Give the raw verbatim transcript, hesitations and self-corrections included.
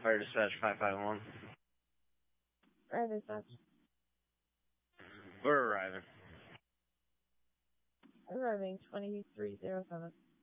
Fire dispatch five five one. Fire dispatch. We're arriving. Arriving twenty-three oh seven.